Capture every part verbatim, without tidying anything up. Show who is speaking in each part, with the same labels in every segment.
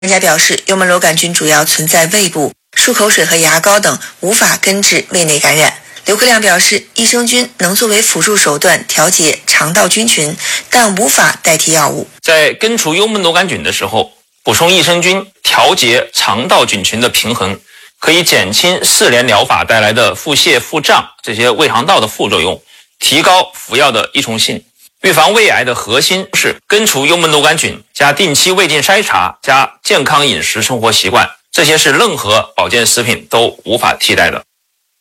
Speaker 1: 专家表示，幽门螺杆菌主要存在胃部、漱口水和牙膏等，无法根治胃内感染。刘克亮表示，益生菌能作为辅助手段调节肠道菌群，但无法代替药物。
Speaker 2: 在根除幽门螺杆菌的时候，补充益生菌调节肠道菌群的平衡，可以减轻四联疗法带来的腹泻、腹胀这些胃肠道的副作用，提高服药的依从性。预防胃癌的核心是根除幽门螺杆菌加定期胃镜筛查加健康饮食生活习惯，这些是任何保健食品都无法替代的。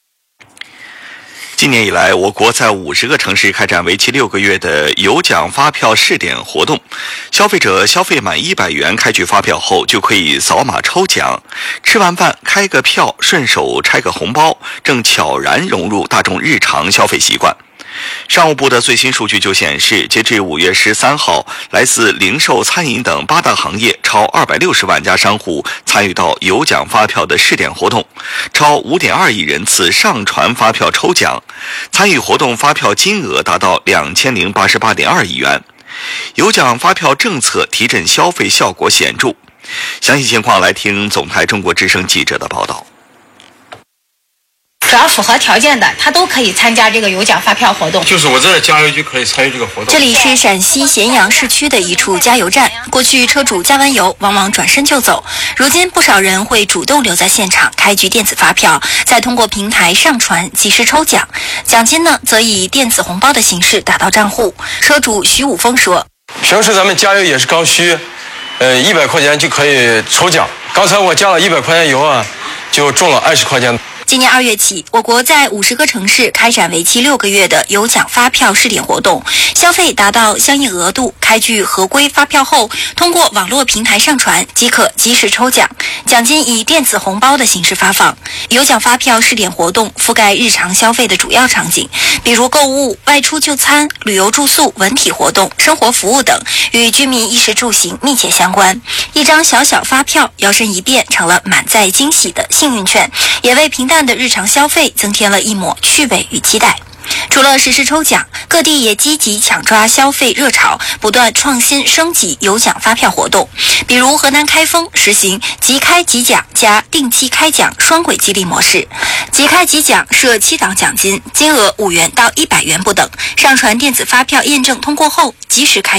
Speaker 3: 今年以来，我国在五十个城市开展为期六个月的有奖发票试点活动，消费者消费满一百元开具发票后就可以扫码抽奖，吃完饭开个票，顺手拆个红包，正悄然融入大众日常消费习惯。商务部的最新数据就显示，截至五月十三号，来自零售、餐饮等八大行业超二百六十万家商户参与到有奖发票的试点活动，超五点二亿人次上传发票抽奖，参与活动发票金额达到两千零八十八点二亿元。有奖发票政策提振消费效果显著。详细情况来听总台中国之声记者的报道。
Speaker 4: 只要符合条件的，他都可以参加这个有奖发票活动。
Speaker 5: 就是我这儿加油就可以参与这个活动。
Speaker 6: 这里是陕西咸阳市区的一处加油站，过去车主加完油往往转身就走，如今不少人会主动留在现场开具电子发票，再通过平台上传及时抽奖，奖金呢则以电子红包的形式打到账户。车主徐武峰说：
Speaker 5: 平时咱们加油也是刚需，呃，一百块钱就可以抽奖。刚才我加了一百块钱油啊，就中了二十块钱。
Speaker 6: 今年二月起，我国在五十个城市开展为期六个月的有奖发票试点活动，消费达到相应额度，开具合规发票后，通过网络平台上传即可及时抽奖，奖金以电子红包的形式发放。有奖发票试点活动覆盖日常消费的主要场景，比如购物、外出就餐、旅游住宿、文体活动、生活服务等，与居民衣食住行密切相关。一张小小发票摇身一变成了满载惊喜的幸运券，也为平淡的日常消费增添了一抹趣味与期待。除了实时抽奖，各地也积极抢抓消费热潮，不断创新升级有奖发票活动。比如河南开封实行即开即奖加定期开奖双轨激励模式，即开即奖设七档奖金，金额五元到一百元不等，上传电子发票验证通过后，及时开